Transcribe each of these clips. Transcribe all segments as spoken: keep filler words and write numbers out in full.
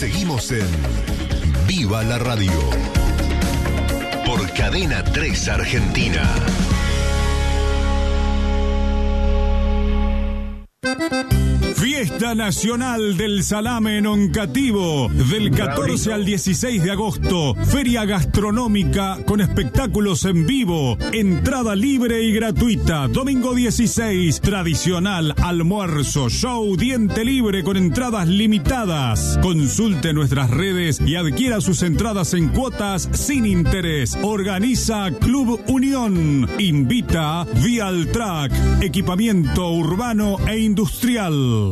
Seguimos en Viva la Radio por Cadena tres Argentina. Fiesta Nacional del Salame en Oncativo, del catorce al dieciséis de agosto. Feria gastronómica con espectáculos en vivo. Entrada libre y gratuita. Domingo dieciséis, tradicional almuerzo, show, diente libre con entradas limitadas. Consulte nuestras redes y adquiera sus entradas en cuotas sin interés. Organiza Club Unión. Invita Vialtrack, equipamiento urbano e industrial.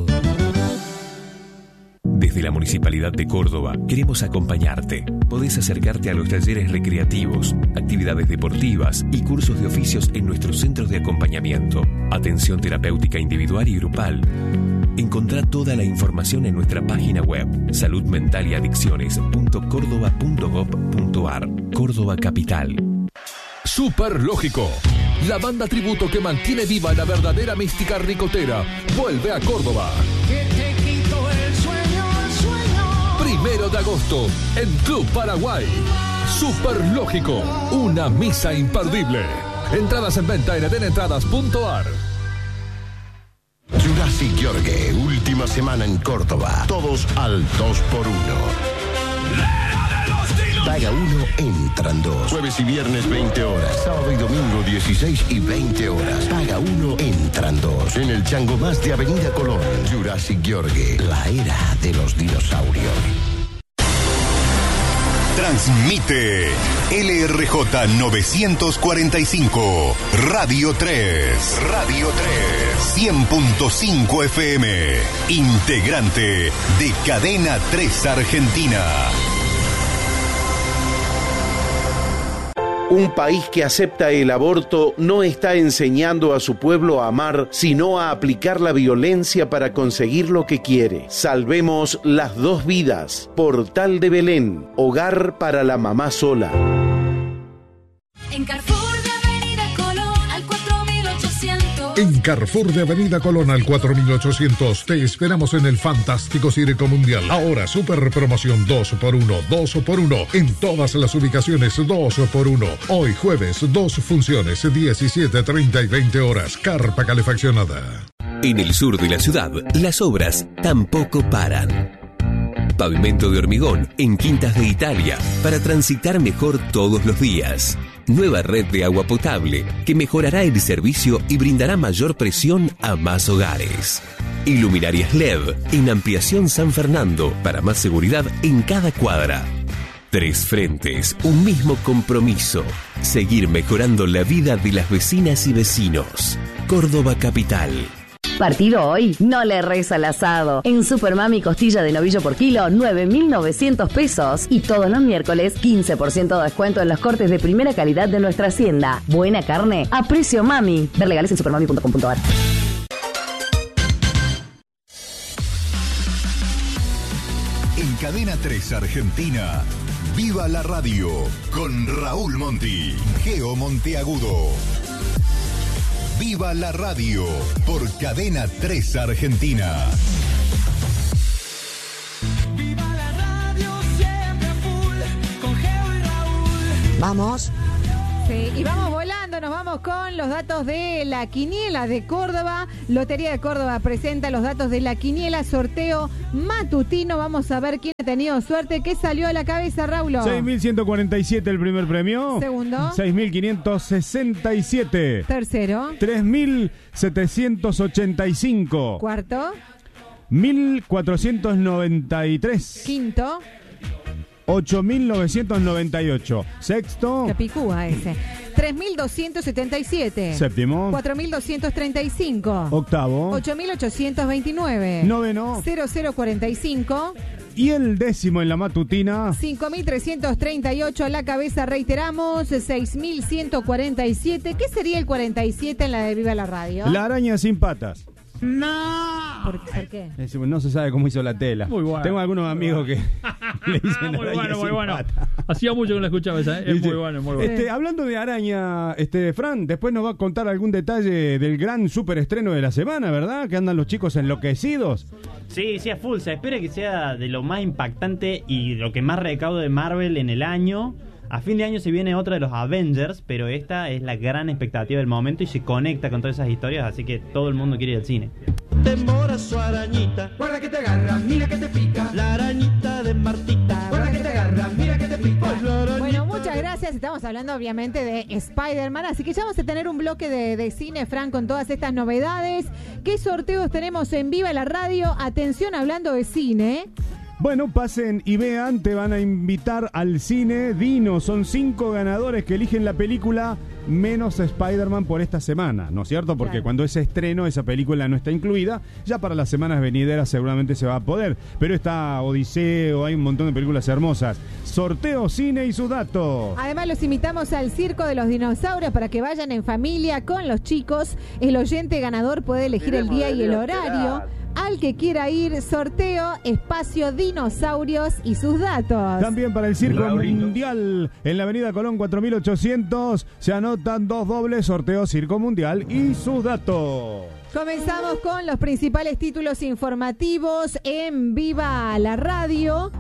Desde la Municipalidad de Córdoba queremos acompañarte. Podés acercarte a los talleres recreativos, actividades deportivas y cursos de oficios en nuestros centros de acompañamiento. Atención terapéutica individual y grupal. Encontrá toda la información en nuestra página web salud mental y adicciones punto córdoba punto gob punto ar. Córdoba Capital. Super Lógico, la banda tributo que mantiene viva la verdadera mística ricotera, vuelve a Córdoba. Primero de agosto, en Club Paraguay. Super Lógico, una misa imperdible. Entradas en venta en eden entradas punto ar. Jurassic Jorge, última semana en Córdoba. Todos al dos por uno. Paga uno, entran dos. Jueves y viernes veinte horas. Sábado y domingo dieciséis y veinte horas. Paga uno, entran dos. En el Chango Más de Avenida Colón. Jurassic Jorge, la era de los dinosaurios. Transmite L R J novecientos cuarenta y cinco, Radio tres. Radio tres. cien punto cinco F M. Integrante de Cadena tres Argentina. Un país que acepta el aborto no está enseñando a su pueblo a amar, sino a aplicar la violencia para conseguir lo que quiere. Salvemos las dos vidas. Portal de Belén, hogar para la mamá sola. En Carrefour de Avenida Colón al cuatro mil ochocientos. En Carrefour de Avenida Colón al cuatro mil ochocientos te esperamos en el fantástico Circo Mundial. Ahora super promoción dos por uno, dos por uno. En todas las ubicaciones dos por uno. Hoy jueves dos funciones, diecisiete, treinta y veinte horas. Carpa calefaccionada. En el sur de la ciudad, las obras tampoco paran. Pavimento de hormigón en Quintas de Italia para transitar mejor todos los días. Nueva red de agua potable que mejorará el servicio y brindará mayor presión a más hogares. Iluminarias L E D en Ampliación San Fernando para más seguridad en cada cuadra. Tres frentes, un mismo compromiso. Seguir mejorando la vida de las vecinas y vecinos. Córdoba Capital. Partido hoy, no le reza al asado. En Supermami, costilla de novillo por kilo, nueve mil novecientos pesos. Y todos los miércoles, quince por ciento de descuento en los cortes de primera calidad de nuestra hacienda. Buena carne a precio mami. Ver legales en supermami punto com punto ar. En Cadena tres Argentina, Viva la Radio, con Raúl Monti, Geo Monteagudo. Viva la Radio por Cadena tres Argentina. Viva la radio, siempre a full, con Geo y Raúl. Vamos. Sí, y vamos volando, nos vamos con los datos de la Quiniela de Córdoba. Lotería de Córdoba presenta los datos de la Quiniela, sorteo matutino. Vamos a ver quién ha tenido suerte. ¿Qué salió a la cabeza, Raúl? seis mil ciento cuarenta y siete el primer premio. Segundo. seis mil quinientos sesenta y siete. Tercero. tres mil setecientos ochenta y cinco. Cuarto. mil cuatrocientos noventa y tres. Quinto. ocho mil novecientos noventa y ocho. Sexto. Que picúa ese. tres mil doscientos setenta y siete. Séptimo. cuatro mil doscientos treinta y cinco. Octavo. ocho mil ochocientos veintinueve. Noveno. cero cero cuarenta y cinco. Y el décimo en la matutina. cinco mil trescientos treinta y ocho a la cabeza, reiteramos. seis mil ciento cuarenta y siete. ¿Qué sería el cuarenta y siete en la de Viva la Radio? La araña sin patas. ¡No! ¿Por, ¿por qué? No se sabe cómo hizo la tela. Muy bueno. Tengo algunos amigos que le dicen muy araña bueno, muy sin bueno. pata. Hacía mucho que no la escuchaba esa, ¿eh? Es ¿Viste? muy bueno, muy bueno. Este, hablando de araña, este Fran, después nos va a contar algún detalle del gran super estreno de la semana, ¿verdad? Que andan los chicos enloquecidos. Sí, sí, a full. Se espera que sea de lo más impactante y lo que más recaude de Marvel en el año. A fin de año se viene otra de los Avengers, pero esta es la gran expectativa del momento y se conecta con todas esas historias, así que todo el mundo quiere ir al cine. Demora su arañita, guarda que te agarra, mira que te pica. La arañita de Martita, guarda que te agarra, mira que te pica. Bueno, muchas gracias. Estamos hablando obviamente de Spider-Man, así que ya vamos a tener un bloque de, de cine, Fran, con todas estas novedades. ¿Qué sorteos tenemos en Viva la Radio? Atención, hablando de cine. Bueno, pasen y vean, te van a invitar al cine. Dino, son cinco ganadores que eligen la película menos Spider-Man por esta semana, ¿no es cierto? Porque claro, cuando es estreno, esa película no está incluida. Ya para las semanas venideras seguramente se va a poder. Pero está Odiseo, hay un montón de películas hermosas. Sorteo, cine y sus datos. Además, los invitamos al Circo de los Dinosaurios para que vayan en familia con los chicos. El oyente ganador puede elegir el día y el horario. Al que quiera ir, sorteo, espacio, dinosaurios y sus datos. También para el Circo Raulito Mundial en la avenida Colón cuatro mil ochocientos se anotan dos dobles, sorteo Circo Mundial y sus datos. Comenzamos con los principales títulos informativos en Viva la Radio,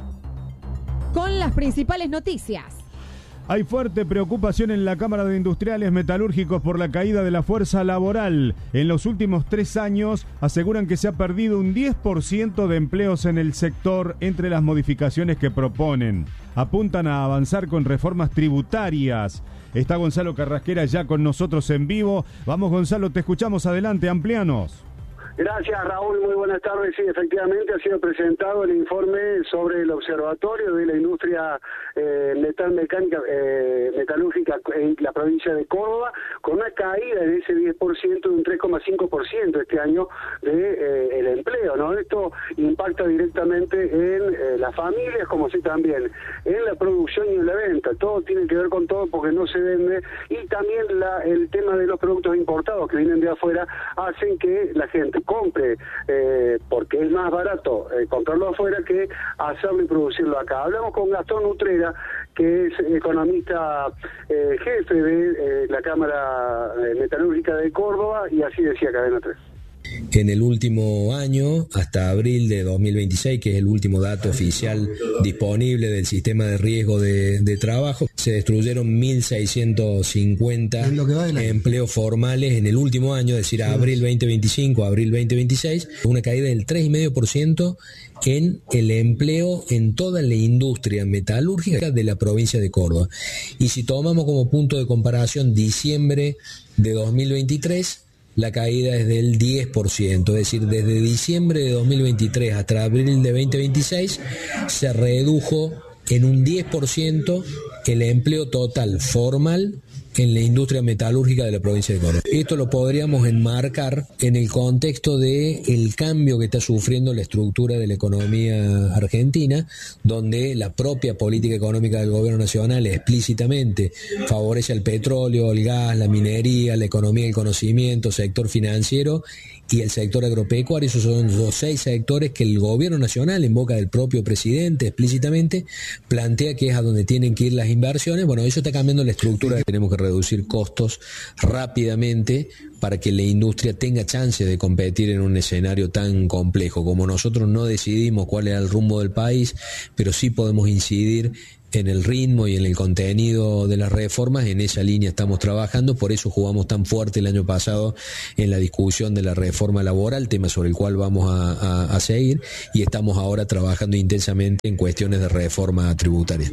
con las principales noticias. Hay fuerte preocupación en la Cámara de Industriales Metalúrgicos por la caída de la fuerza laboral. En los últimos tres años aseguran que se ha perdido un diez por ciento de empleos en el sector entre las modificaciones que proponen. Apuntan a avanzar con reformas tributarias. Está Gonzalo Carrasquera ya con nosotros en vivo. Vamos, Gonzalo, te escuchamos. Adelante, amplíanos. Gracias, Raúl, muy buenas tardes. Sí, efectivamente ha sido presentado el informe sobre el Observatorio de la Industria eh, Metal Mecánica eh, Metalúrgica en la provincia de Córdoba, con una caída de ese diez por ciento, de un tres coma cinco por ciento este año de eh, el empleo, ¿no? Esto impacta directamente en eh, las familias, como sí también en la producción y en la venta. Todo tiene que ver con todo porque no se vende, y también la, el tema de los productos importados que vienen de afuera hacen que la gente compre, eh, porque es más barato eh, comprarlo afuera que hacerlo y producirlo acá. Hablamos con Gastón Utrera, que es economista eh, jefe de eh, la Cámara Metalúrgica de Córdoba, y así decía Cadena tres. En el último año, hasta abril de dos mil veintiséis, que es el último dato oficial disponible del sistema de riesgo de, de trabajo, se destruyeron mil seiscientos cincuenta empleos formales en el último año, es decir, a abril veinte veinticinco, abril veinte veintiséis, una caída del tres coma cinco por ciento en el empleo en toda la industria metalúrgica de la provincia de Córdoba. Y si tomamos como punto de comparación diciembre de dos mil veintitrés, la caída es del diez por ciento, es decir, desde diciembre de dos mil veintitrés hasta abril de veinte veintiséis se redujo en un diez por ciento el empleo total formal en la industria metalúrgica de la provincia de Córdoba. Esto lo podríamos enmarcar en el contexto de el cambio que está sufriendo la estructura de la economía argentina, donde la propia política económica del gobierno nacional explícitamente favorece al petróleo, el gas, la minería, la economía del conocimiento, sector financiero y el sector agropecuario. Esos son los seis sectores que el gobierno nacional, en boca del propio presidente explícitamente, plantea que es a donde tienen que ir las inversiones. Bueno, eso está cambiando la estructura. Tenemos que reducir costos rápidamente para que la industria tenga chance de competir en un escenario tan complejo. Como nosotros no decidimos cuál es el rumbo del país, pero sí podemos incidir en el ritmo y en el contenido de las reformas. En esa línea estamos trabajando, por eso jugamos tan fuerte el año pasado en la discusión de la reforma laboral, tema sobre el cual vamos a, a, a seguir, y estamos ahora trabajando intensamente en cuestiones de reforma tributaria.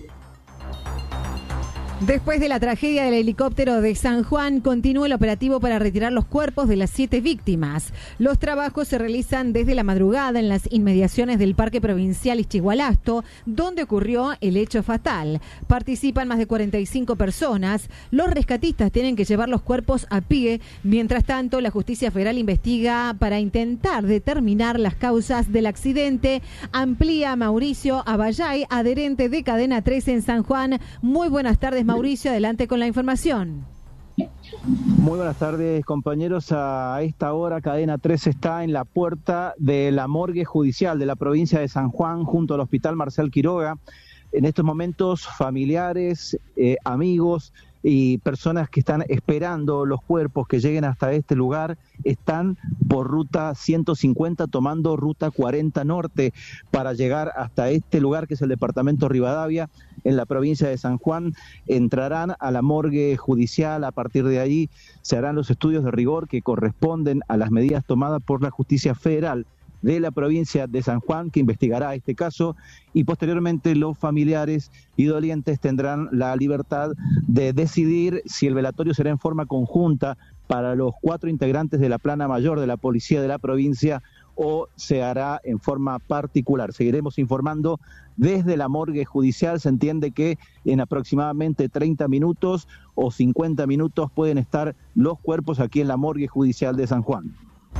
Después de la tragedia del helicóptero de San Juan, continúa el operativo para retirar los cuerpos de las siete víctimas. Los trabajos se realizan desde la madrugada en las inmediaciones del Parque Provincial Ischigualasto, donde ocurrió el hecho fatal. Participan más de cuarenta y cinco personas. Los rescatistas tienen que llevar los cuerpos a pie. Mientras tanto, la justicia federal investiga para intentar determinar las causas del accidente. Amplía Mauricio Abayay, adherente de Cadena tres en San Juan. Muy buenas tardes, Mauricio, adelante con la información. Muy buenas tardes, compañeros. A esta hora Cadena tres está en la puerta de la morgue judicial de la provincia de San Juan, junto al Hospital Marcial Quiroga. En estos momentos, familiares, eh, amigos y personas que están esperando los cuerpos que lleguen hasta este lugar están por ruta ciento cincuenta tomando ruta cuarenta norte para llegar hasta este lugar que es el departamento Rivadavia en la provincia de San Juan. Entrarán a la morgue judicial, a partir de ahí se harán los estudios de rigor que corresponden a las medidas tomadas por la justicia federal de la provincia de San Juan, que investigará este caso, y posteriormente los familiares y dolientes tendrán la libertad de decidir si el velatorio será en forma conjunta para los cuatro integrantes de la plana mayor de la policía de la provincia o se hará en forma particular. Seguiremos informando desde la morgue judicial. Se entiende que en aproximadamente treinta minutos o cincuenta minutos pueden estar los cuerpos aquí en la morgue judicial de San Juan.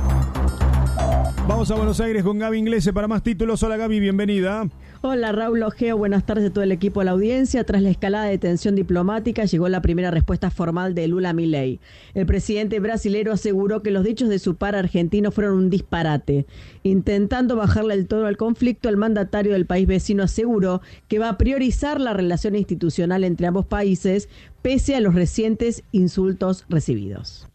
Vamos a Buenos Aires con Gaby Inglese para más títulos. Hola Gaby, bienvenida. Hola Raúl Ojeo, buenas tardes a todo el equipo de la audiencia. Tras la escalada de tensión diplomática llegó la primera respuesta formal de Lula Milei. El presidente brasilero aseguró que los dichos de su par argentino fueron un disparate. Intentando bajarle el tono al conflicto, el mandatario del país vecino aseguró que va a priorizar la relación institucional entre ambos países pese a los recientes insultos recibidos.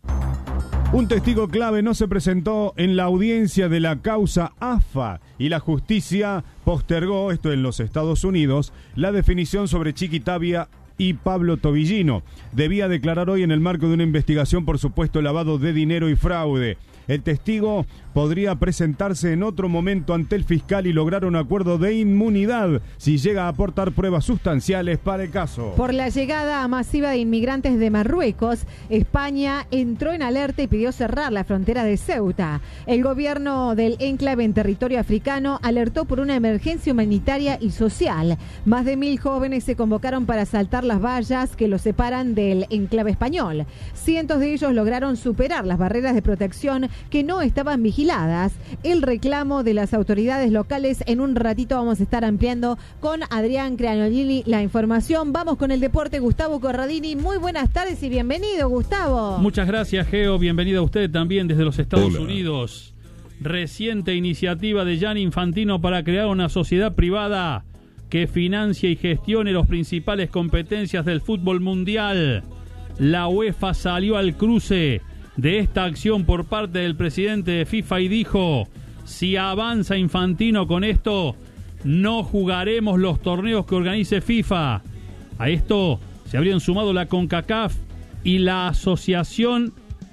Un testigo clave no se presentó en la audiencia de la causa A F A y la justicia postergó, esto en los Estados Unidos, la definición sobre Chiquitapia y Pablo Tobillino. Debía declarar hoy en el marco de una investigación por supuesto lavado de dinero y fraude. El testigo podría presentarse en otro momento ante el fiscal y lograr un acuerdo de inmunidad si llega a aportar pruebas sustanciales para el caso. Por la llegada masiva de inmigrantes de Marruecos, España entró en alerta y pidió cerrar la frontera de Ceuta. El gobierno del enclave en territorio africano alertó por una emergencia humanitaria y social. Más de mil jóvenes se convocaron para saltar las vallas que los separan del enclave español. Cientos de ellos lograron superar las barreras de protección que no estaban vigiladas. El reclamo de las autoridades locales, en un ratito vamos a estar ampliando con Adrián Creagnolini la información. Vamos con el deporte, Gustavo Corradini. Muy buenas tardes y bienvenido, Gustavo. Muchas gracias, Geo. Bienvenido a usted también desde los Estados Hola. Unidos. Reciente iniciativa de Gianni Infantino para crear una sociedad privada que financie y gestione las principales competencias del fútbol mundial. La UEFA salió al cruce de esta acción por parte del presidente de FIFA y dijo: si avanza Infantino con esto, no jugaremos los torneos que organice FIFA. A esto se habrían sumado la CONCACAF y la Asociación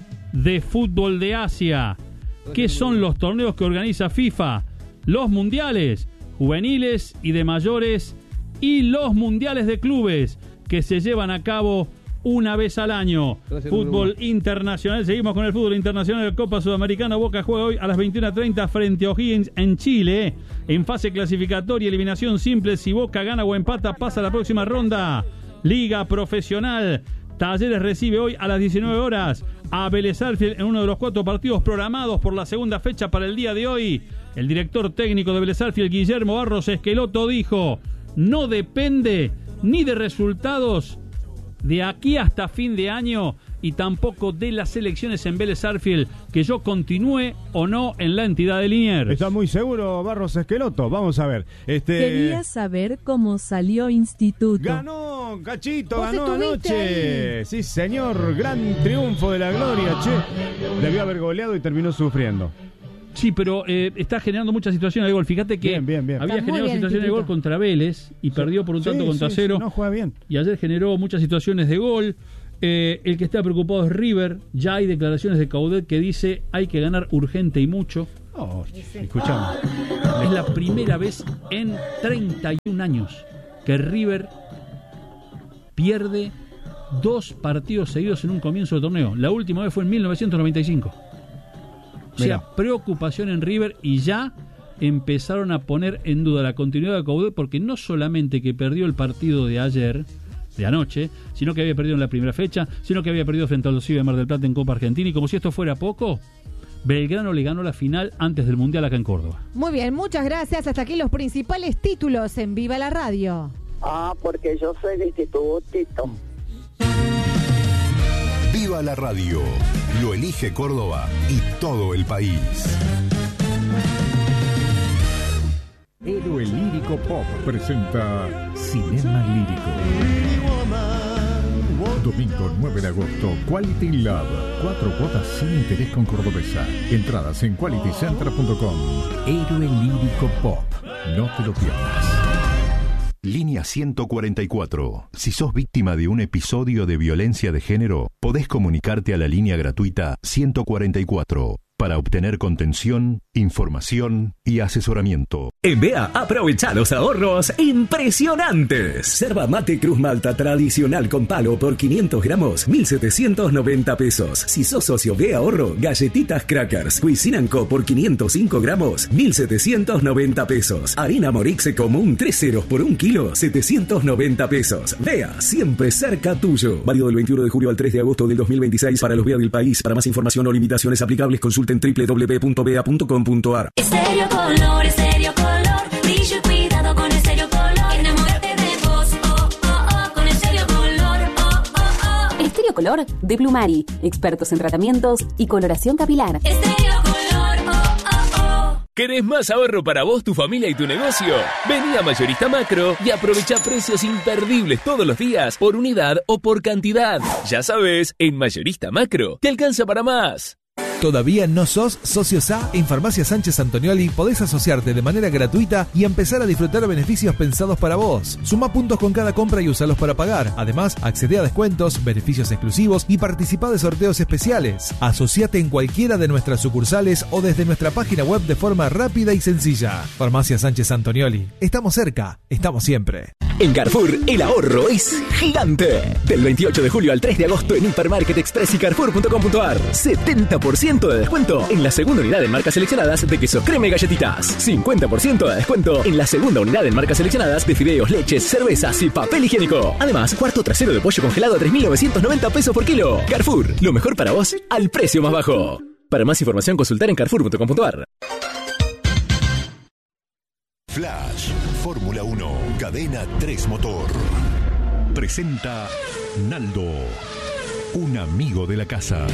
de Fútbol de Asia. ¿Qué son los torneos que organiza FIFA? Los mundiales juveniles y de mayores y los mundiales de clubes que se llevan a cabo una vez al año. Gracias, fútbol Bruno. Internacional. Seguimos con el fútbol internacional. Copa Sudamericana. Boca juega hoy a las veintiuna treinta frente a O'Higgins en Chile. En fase clasificatoria, eliminación simple. Si Boca gana o empata, pasa a la próxima ronda. Liga Profesional. Talleres recibe hoy a las diecinueve horas a Vélez Sarsfield en uno de los cuatro partidos programados por la segunda fecha para el día de hoy. El director técnico de Vélez Sarsfield, Guillermo Barros Esqueloto, dijo: no depende ni de resultados de aquí hasta fin de año y tampoco de las elecciones en Vélez Sarsfield que yo continúe o no en la entidad de Liniers. ¿Está muy seguro Barros Esqueloto? Vamos a ver. Este... Quería saber cómo salió Instituto. Ganó, Cachito, ganó anoche. Ahí? Sí, señor, gran triunfo de la Gloria, che. Debió haber goleado y terminó sufriendo. Sí, pero eh, está generando muchas situaciones de gol. Fíjate que bien, bien, bien. había está generado situaciones de gol contra Vélez y sí. perdió por un tanto sí, contra sí, cero. Sí, no juega bien. Y ayer generó muchas situaciones de gol. Eh, el que está preocupado es River. Ya hay declaraciones de Caudet que dice hay que ganar urgente y mucho. Oh, escuchamos. Es la primera vez en treinta y un años que River pierde dos partidos seguidos en un comienzo de torneo. La última vez fue en mil novecientos noventa y cinco. O sea, Mira. preocupación en River y ya empezaron a poner en duda la continuidad de Coudet porque no solamente que perdió el partido de ayer, de anoche, sino que había perdido en la primera fecha, sino que había perdido frente a los Cibe de Mar del Plata en Copa Argentina y como si esto fuera poco, Belgrano le ganó la final antes del Mundial acá en Córdoba. Muy bien, muchas gracias. Hasta aquí los principales títulos en Viva la Radio. Ah, porque yo soy de institutito. Viva la radio, lo elige Córdoba y todo el país. Héroe Lírico Pop presenta Cinema Lírico. Domingo nueve de agosto, Quality Love. Cuatro cuotas sin interés con Cordobesa. Entradas en quality center punto com. Héroe lírico pop. No te lo pierdas. Línea ciento cuarenta y cuatro. Si sos víctima de un episodio de violencia de género, podés comunicarte a la línea gratuita ciento cuarenta y cuatro para obtener contención, información y asesoramiento. En B E A, aprovecha los ahorros impresionantes. Yerba mate Cruz Malta tradicional con palo por quinientos gramos, mil setecientos noventa pesos. Si sos socio B E A Ahorro, galletitas Crackers Cuisine Co por quinientos cinco gramos, mil setecientos noventa pesos. Harina Morixe común tres ceros por un kilo, setecientos noventa pesos. B E A, siempre cerca tuyo. Válido del veintiuno de julio al tres de agosto del dos mil veintiséis para los B E A del país. Para más información o limitaciones aplicables, consulten en doble u doble u doble u punto b e a punto com punto a r. Estéreo Color, Estéreo Color, brillo y cuidado con Estéreo Color. Enamórate de vos, oh, oh, oh, con Estéreo Color, oh, oh, oh. Estéreo Color de Plumari, expertos en tratamientos y coloración capilar. Estéreo Color, oh, oh, oh. ¿Querés más ahorro para vos, tu familia y tu negocio? Vení a Mayorista Macro y aprovecha precios imperdibles todos los días por unidad o por cantidad. Ya sabes, en Mayorista Macro te alcanza para más. ¿Todavía no sos socio S A? En Farmacia Sánchez Antonioli podés asociarte de manera gratuita y empezar a disfrutar beneficios pensados para vos. Suma puntos con cada compra y usalos para pagar. Además, accede a descuentos, beneficios exclusivos y participa de sorteos especiales. Asociate en cualquiera de nuestras sucursales o desde nuestra página web de forma rápida y sencilla. Farmacia Sánchez Antonioli. Estamos cerca, estamos siempre. En Carrefour, el ahorro es gigante. Del veintiocho de julio al tres de agosto en Hipermarket Express y carrefour punto com punto a r. setenta por ciento de descuento en la segunda unidad en marcas seleccionadas de queso crema y galletitas. cincuenta por ciento de descuento en la segunda unidad en marcas seleccionadas de fideos, leches, cervezas y papel higiénico. Además, cuarto trasero de pollo congelado a tres mil novecientos noventa pesos por kilo. Carrefour, lo mejor para vos al precio más bajo. Para más información, consultar en carrefour punto com punto a r. Flash, Fórmula uno, Cadena tres Motor. Presenta Naldo, un amigo de la casa.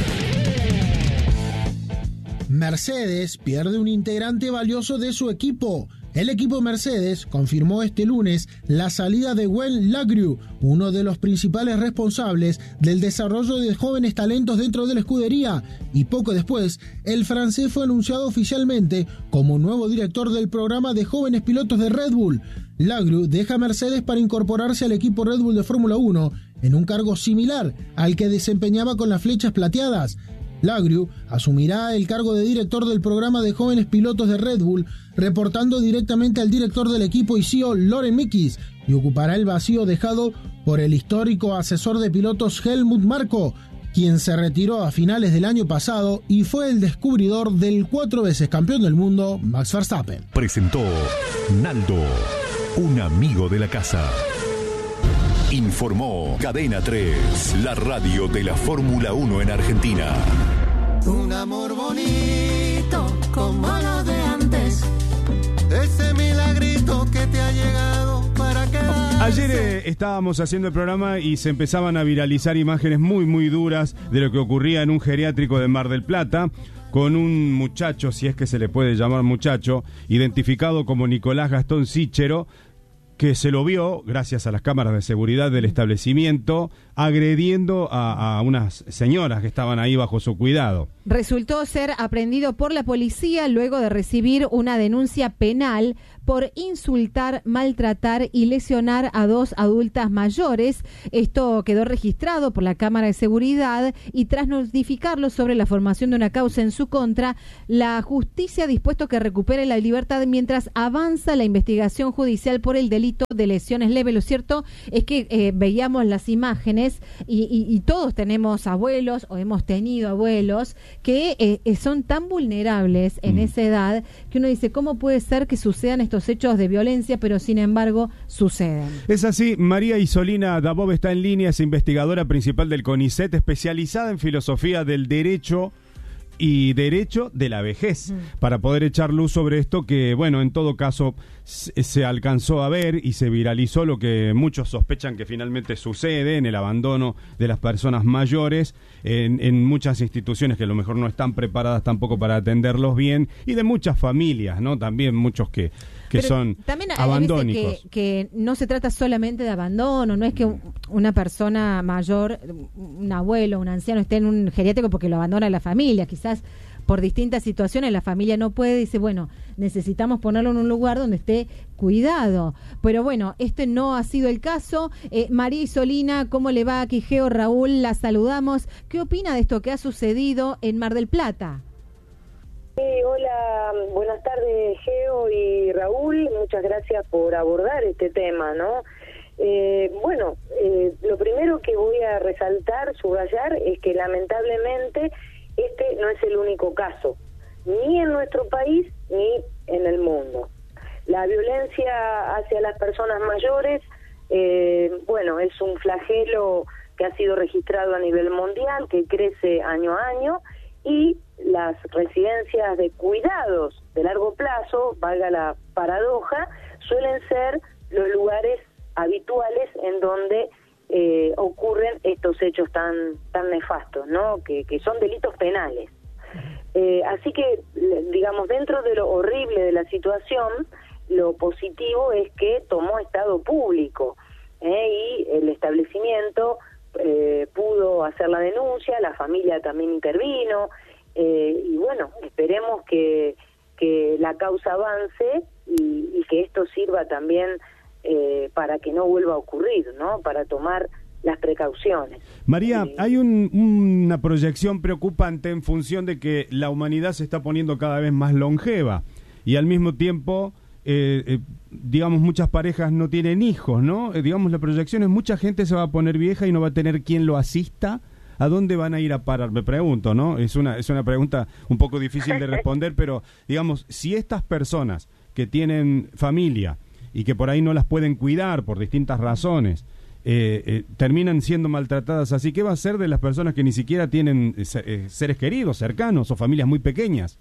Mercedes pierde un integrante valioso de su equipo. El equipo Mercedes confirmó este lunes la salida de Gwen Lagrew, uno de los principales responsables del desarrollo de jóvenes talentos dentro de la escudería, y poco después, el francés fue anunciado oficialmente como nuevo director del programa de jóvenes pilotos de Red Bull. Lagrew deja Mercedes para incorporarse al equipo Red Bull de Fórmula uno en un cargo similar al que desempeñaba con las flechas plateadas. Lagrew asumirá el cargo de director del programa de jóvenes pilotos de Red Bull, reportando directamente al director del equipo y C E O Loren Mickis, y ocupará el vacío dejado por el histórico asesor de pilotos Helmut Marko, quien se retiró a finales del año pasado y fue el descubridor del cuatro veces campeón del mundo Max Verstappen. Presentó Naldo, un amigo de la casa. Informó Cadena tres, la radio de la Fórmula uno en Argentina. Un amor bonito como lo de antes, ese milagrito que te ha llegado para quedarse. Ayer eh, estábamos haciendo el programa y se empezaban a viralizar imágenes muy muy duras de lo que ocurría en un geriátrico de Mar del Plata, con un muchacho, si es que se le puede llamar muchacho, identificado como Nicolás Gastón Sichero, que se lo vio, gracias a las cámaras de seguridad del establecimiento, agrediendo a, a unas señoras que estaban ahí bajo su cuidado. Resultó ser aprehendido por la policía luego de recibir una denuncia penal por insultar, maltratar y lesionar a dos adultas mayores. Esto quedó registrado por la Cámara de Seguridad y tras notificarlo sobre la formación de una causa en su contra, la justicia ha dispuesto que recupere la libertad mientras avanza la investigación judicial por el delito de lesiones leves. Lo cierto es que eh, veíamos las imágenes y, y, y todos tenemos abuelos o hemos tenido abuelos que eh, son tan vulnerables en mm. esa edad que uno dice, ¿cómo puede ser que sucedan estos hechos de violencia, pero sin embargo suceden? Es así. María Isolina Dabov está en línea, es investigadora principal del CONICET, especializada en filosofía del derecho y derecho de la vejez, mm. para poder echar luz sobre esto que, bueno, en todo caso se, se alcanzó a ver y se viralizó lo que muchos sospechan que finalmente sucede en el abandono de las personas mayores en, en muchas instituciones que a lo mejor no están preparadas tampoco para atenderlos bien, y de muchas familias, ¿no? También muchos que que Pero son... también hay veces abandónicos. que, que no se trata solamente de abandono, no es que un- una persona mayor, un abuelo, un anciano esté en un geriátrico porque lo abandona la familia, quizás por distintas situaciones la familia no puede, dice, bueno, necesitamos ponerlo en un lugar donde esté cuidado. Pero bueno, este no ha sido el caso. Eh, María Isolina, ¿cómo le va? Aquí Geo, Raúl, la saludamos. ¿Qué opina de esto que ha sucedido en Mar del Plata? Sí, hola, buenas tardes Geo y Raúl, muchas gracias por abordar este tema, ¿no? Eh, bueno, eh, lo primero que voy a resaltar, subrayar, es que lamentablemente este no es el único caso, ni en nuestro país ni en el mundo. La violencia hacia las personas mayores, eh, bueno, es un flagelo que ha sido registrado a nivel mundial, que crece año a año, y las residencias de cuidados de largo plazo, valga la paradoja, suelen ser los lugares habituales en donde eh, ocurren estos hechos tan tan nefastos, ¿no? Que, que son delitos penales. Eh, así que, digamos, dentro de lo horrible de la situación, lo positivo es que tomó estado público, ¿eh? Y el establecimiento eh, pudo hacer la denuncia, la familia también intervino, eh, y bueno, esperemos que, que la causa avance y, y que esto sirva también eh, para que no vuelva a ocurrir, ¿no? Para tomar las precauciones. María, hay un- una proyección preocupante en función de que la humanidad se está poniendo cada vez más longeva y al mismo tiempo, eh, eh, digamos, muchas parejas no tienen hijos, ¿no? Eh, digamos, la proyección es mucha gente se va a poner vieja y no va a tener quien lo asista. ¿A dónde van a ir a parar? Me pregunto, ¿no? Es una, es una pregunta un poco difícil de responder, pero digamos, si estas personas que tienen familia y que por ahí no las pueden cuidar por distintas razones, Eh, eh, terminan siendo maltratadas así, ¿qué va a ser de las personas que ni siquiera tienen eh, se- eh, seres queridos, cercanos o familias muy pequeñas?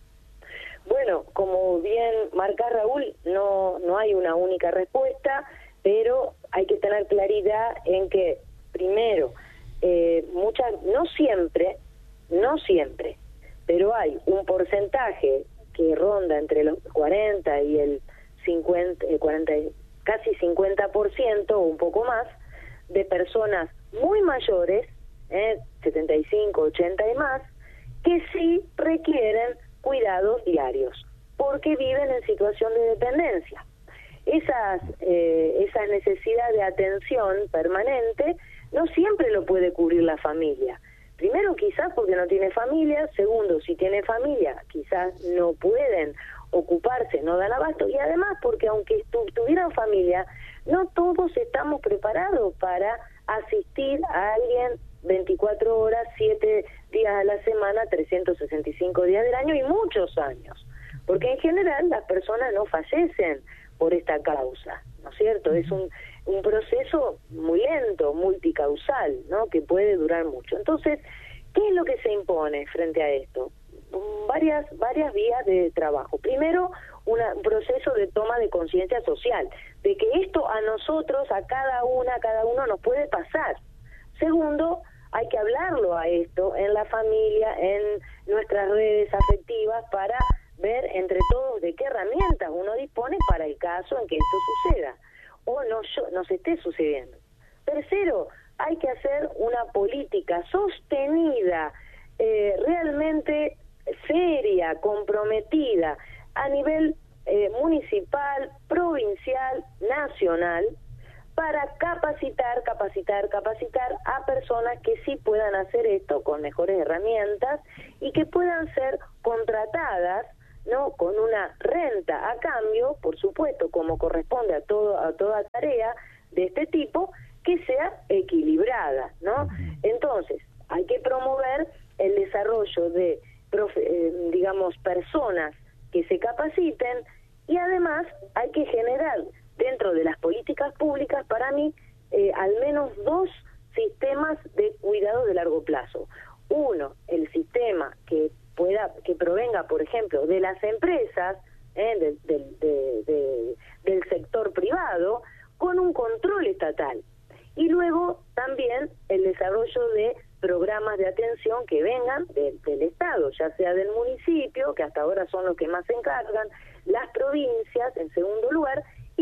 Bueno, como bien marca Raúl, no, no hay una única respuesta, pero hay que tener claridad en que, primero, eh, muchas, no siempre, no siempre, pero hay un porcentaje que ronda entre los cuarenta y el cincuenta, eh, cuarenta, y- casi cincuenta por ciento o un poco más, de personas muy mayores, eh, setenta y cinco, ochenta y más, que sí requieren cuidados diarios, porque viven en situación de dependencia. Esas, eh, esa necesidad de atención permanente no siempre lo puede cubrir la familia. Primero, quizás porque no tiene familia. Segundo, si tiene familia, quizás no pueden ocuparse, no dan abasto. Y además, porque aunque tu- tuvieran familia, no todos estamos preparados para asistir a alguien veinticuatro horas, siete días a la semana, trescientos sesenta y cinco días del año y muchos años. Porque en general las personas no fallecen por esta causa, ¿no es cierto? Es un, un proceso muy lento, multicausal, ¿no? Que puede durar mucho. Entonces, ¿qué es lo que se impone frente a esto? Varias, varias vías de trabajo. Primero, una, un proceso de toma de conciencia social, de que esto a nosotros, a cada una, a cada uno nos puede pasar. Segundo, hay que hablarlo a esto en la familia, en nuestras redes afectivas, para ver entre todos de qué herramientas uno dispone para el caso en que esto suceda o no yo- nos esté sucediendo. Tercero, hay que hacer una política sostenida, eh, realmente seria, comprometida a nivel eh, municipal, provincial, nacional, para capacitar, capacitar, capacitar a personas que sí puedan hacer esto con mejores herramientas y que puedan ser contratadas, ¿no? Con una renta a cambio, por supuesto, como corresponde a todo a toda tarea de este tipo, que sea equilibrada, ¿no? Entonces, hay que promover el desarrollo de, profe- eh, digamos, personas que se capaciten, y además hay que generar dentro de las políticas públicas, para mí, eh, al menos dos sistemas de cuidado de largo plazo. Uno, el sistema que pueda, que provenga, por ejemplo, de las empresas, eh, del, del, de- de- del sector privado, con un control estatal. Y luego también el desarrollo de programas de atención que vengan de- del Estado, ya sea del municipio, que hasta ahora son los que más se encargan, las provincias, en segundo lugar,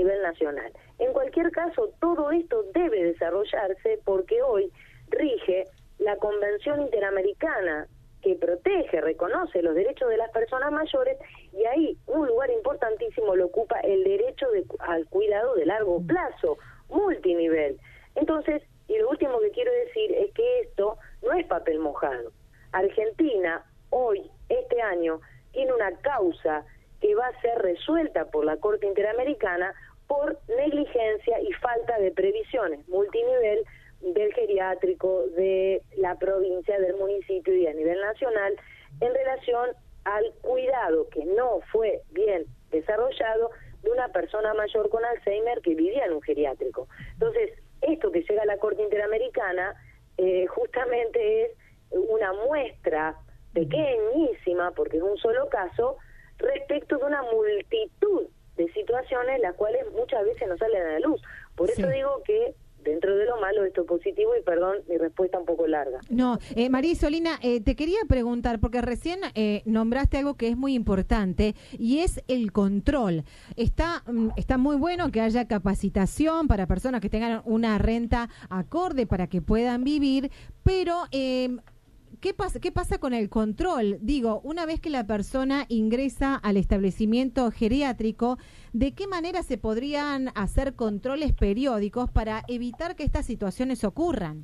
nivel nacional. En cualquier caso, todo esto debe desarrollarse porque hoy rige la Convención Interamericana que protege, reconoce los derechos de las personas mayores, y ahí un lugar importantísimo lo ocupa el derecho de, al cuidado de largo plazo, multinivel. Entonces, y lo último que quiero decir es que esto no es papel mojado. Argentina, hoy, este año, tiene una causa que va a ser resuelta por la Corte Interamericana por negligencia y falta de previsiones multinivel del geriátrico, de la provincia, del municipio y a nivel nacional en relación al cuidado que no fue bien desarrollado de una persona mayor con Alzheimer que vivía en un geriátrico. Entonces, esto que llega a la Corte Interamericana eh, justamente es una muestra pequeñísima, porque es un solo caso, respecto de una multitud de situaciones las cuales muchas veces no salen a la luz. Por eso Sí. digo que dentro de lo malo esto es positivo, y perdón, mi respuesta un poco larga. No, eh, María Isolina, eh, te quería preguntar, porque recién eh, nombraste algo que es muy importante, y es el control. Está, mm, está muy bueno que haya capacitación para personas que tengan una renta acorde para que puedan vivir, pero... Eh, ¿Qué pasa, ¿Qué pasa con el control? Digo, una vez que la persona ingresa al establecimiento geriátrico, ¿de qué manera se podrían hacer controles periódicos para evitar que estas situaciones ocurran?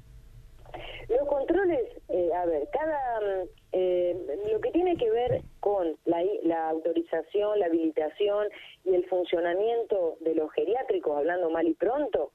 Los controles, eh, a ver, cada eh, lo que tiene que ver con la, la autorización, la habilitación y el funcionamiento de los geriátricos, hablando mal y pronto,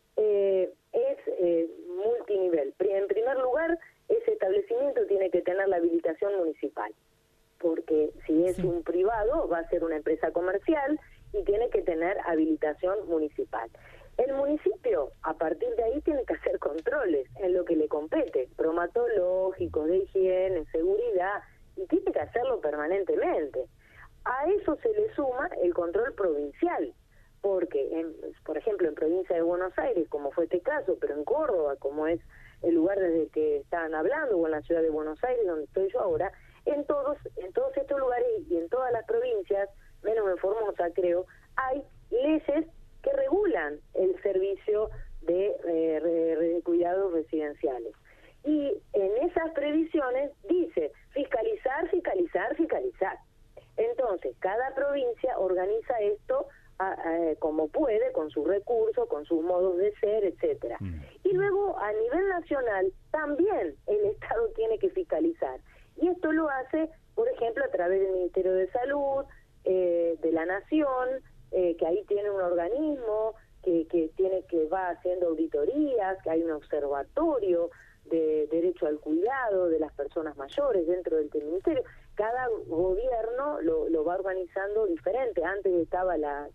eh, es eh, multinivel. En primer lugar, ese establecimiento tiene que tener la habilitación municipal, porque si es sí. un privado va a ser una empresa comercial y tiene que tener habilitación municipal. El municipio, a partir de ahí, tiene que hacer controles en lo que le compete, bromatológicos, de higiene, seguridad, y tiene que hacerlo permanentemente. A eso se le suma el control provincial, porque, en, por ejemplo, en provincia de Buenos Aires, como fue este caso, pero en Córdoba, como es el lugar desde que estaban hablando, o en la ciudad de Buenos Aires, donde estoy yo ahora, en todos en todos estos lugares y en todas las provincias, menos en Formosa creo, hay leyes que regulan el servicio de, eh, de, de cuidados residenciales. Y en esas previsiones dice fiscalizar, fiscalizar, fiscalizar. Entonces, cada provincia organiza esto A, a, como puede, con sus recursos, con sus modos de ser, etcétera. Mm. Y luego, a nivel nacional, también el Estado tiene que fiscalizar. Y esto lo hace, por ejemplo, a través del Ministerio de Salud, eh, de la Nación, eh, que ahí tiene un organismo que, que tiene que va haciendo auditorías, que hay un observatorio de derecho al cuidado de las personas mayores dentro del Ministerio. Cada gobierno lo, lo va organizando diferente. Antes estaba la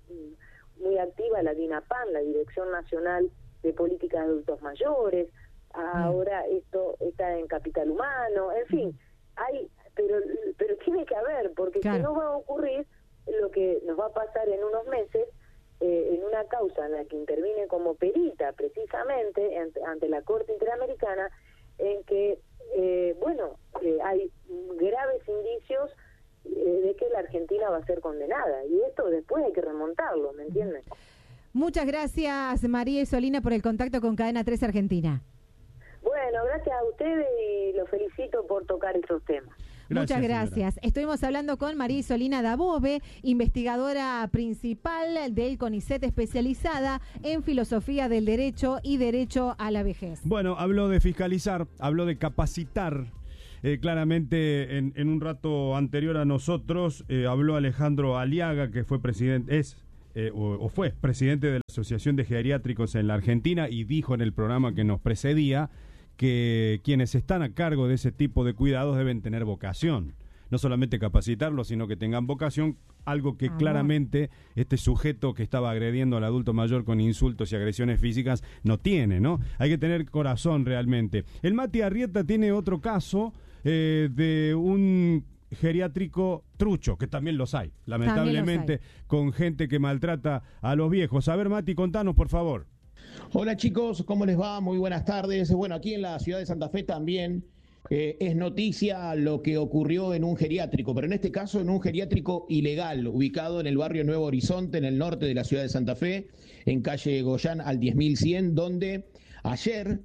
muy activa la DINAPAN, la Dirección Nacional de Políticas de Adultos Mayores. Ahora esto está en Capital Humano. En fin, hay, pero pero tiene que haber, porque claro. si no va a ocurrir lo que nos va a pasar en unos meses, eh, en una causa en la que interviene como perita precisamente ante, ante la Corte Interamericana, en que eh, bueno, eh, hay graves indicios eh, de que la Argentina va a ser condenada, y esto después hay que remontarlo, ¿me entienden? Muchas gracias, María Isolina, por el contacto con Cadena tres Argentina. Bueno, gracias a ustedes y los felicito por tocar estos temas. Gracias, Muchas gracias. Señora. Estuvimos hablando con María Isolina Dabove, investigadora principal del CONICET, especializada en filosofía del derecho y derecho a la vejez. Bueno, habló de fiscalizar, habló de capacitar. Eh, claramente, en, en un rato anterior a nosotros, eh, habló Alejandro Aliaga, que fue presidente, es eh, o, o fue presidente de la Asociación de Geriátricos en la Argentina, y dijo en el programa que nos precedía que quienes están a cargo de ese tipo de cuidados deben tener vocación. No solamente capacitarlos, sino que tengan vocación, algo que Amor. claramente este sujeto que estaba agrediendo al adulto mayor con insultos y agresiones físicas no tiene, ¿no? Hay que tener corazón realmente. El Mati Arrieta tiene otro caso eh, de un geriátrico trucho, que también los hay, lamentablemente, los hay. con gente que maltrata a los viejos. A ver, Mati, contanos, por favor. Hola chicos, ¿cómo les va? Muy buenas tardes. Bueno, aquí en la ciudad de Santa Fe también Eh, es noticia lo que ocurrió en un geriátrico, pero en este caso en un geriátrico ilegal, ubicado en el barrio Nuevo Horizonte, en el norte de la ciudad de Santa Fe, en calle Goyán al diez mil cien, donde ayer,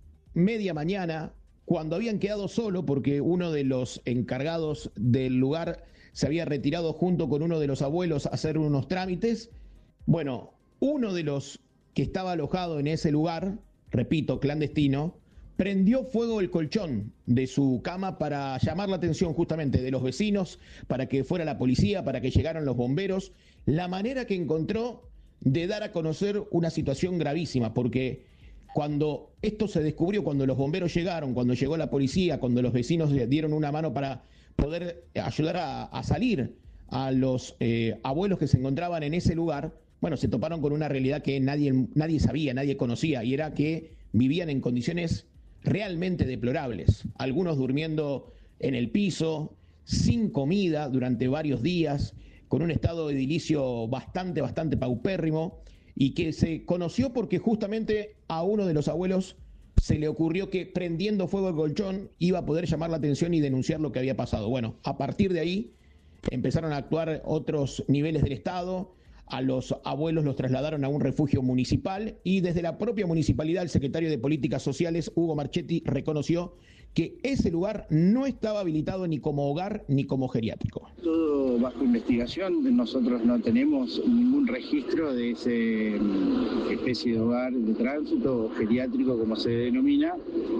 media mañana, cuando habían quedado solo, porque uno de los encargados del lugar se había retirado junto con uno de los abuelos a hacer unos trámites, bueno, uno de los que estaba alojado en ese lugar, repito, clandestino, prendió fuego el colchón de su cama para llamar la atención justamente de los vecinos, para que fuera la policía, para que llegaran los bomberos, la manera que encontró de dar a conocer una situación gravísima, porque cuando esto se descubrió, cuando los bomberos llegaron, cuando llegó la policía, cuando los vecinos le dieron una mano para poder ayudar a, a salir a los eh, abuelos que se encontraban en ese lugar, bueno, se toparon con una realidad que nadie, nadie sabía, nadie conocía, y era que vivían en condiciones realmente deplorables. Algunos durmiendo en el piso, sin comida durante varios días, con un estado edilicio bastante, bastante paupérrimo, y que se conoció porque justamente a uno de los abuelos se le ocurrió que prendiendo fuego el colchón iba a poder llamar la atención y denunciar lo que había pasado. Bueno, a partir de ahí empezaron a actuar otros niveles del Estado. A los abuelos los trasladaron a un refugio municipal y desde la propia municipalidad el secretario de Políticas Sociales, Hugo Marchetti, reconoció que ese lugar no estaba habilitado ni como hogar ni como geriátrico. Todo bajo investigación, nosotros no tenemos ningún registro de ese especie de hogar de tránsito o geriátrico como se denomina,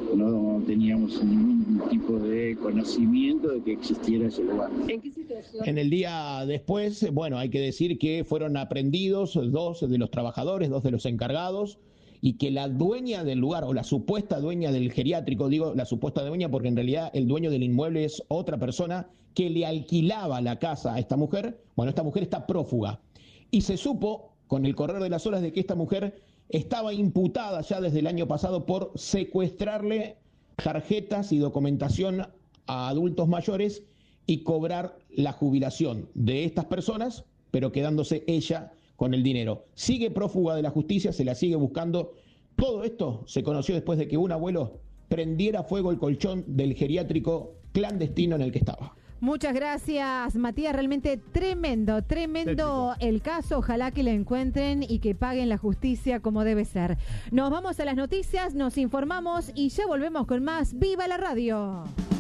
no teníamos ningún tipo de conocimiento de que existiera ese lugar. ¿En qué situación? En el día después, bueno, hay que decir que fueron aprendidos dos de los trabajadores, dos de los encargados, y que la dueña del lugar, o la supuesta dueña del geriátrico, digo la supuesta dueña porque en realidad el dueño del inmueble es otra persona que le alquilaba la casa a esta mujer, bueno, esta mujer está prófuga. Y se supo, con el correr de las horas, de que esta mujer estaba imputada ya desde el año pasado por secuestrarle tarjetas y documentación a adultos mayores y cobrar la jubilación de estas personas, pero quedándose ella con el dinero. Sigue prófuga de la justicia, se la sigue buscando. Todo esto se conoció después de que un abuelo prendiera fuego el colchón del geriátrico clandestino en el que estaba. Muchas gracias, Matías. Realmente tremendo, tremendo el caso. Ojalá que lo encuentren y que paguen la justicia como debe ser. Nos vamos a las noticias, nos informamos y ya volvemos con más. ¡Viva la radio!